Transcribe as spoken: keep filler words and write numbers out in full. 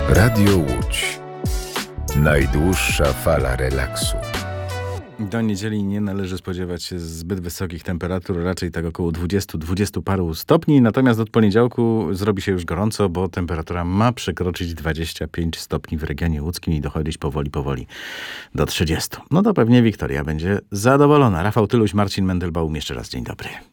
Radio Łódź. Najdłuższa fala relaksu. Do niedzieli nie należy spodziewać się zbyt wysokich temperatur, raczej tak około dwudziestu, dwudziestu paru stopni. Natomiast od poniedziałku zrobi się już gorąco, bo temperatura ma przekroczyć dwadzieścia pięć stopni w regionie łódzkim i dochodzić powoli, powoli do trzydziestu. No to pewnie Wiktoria będzie zadowolona. Rafał Tyluś, Marcin Mendelbaum, jeszcze raz dzień dobry.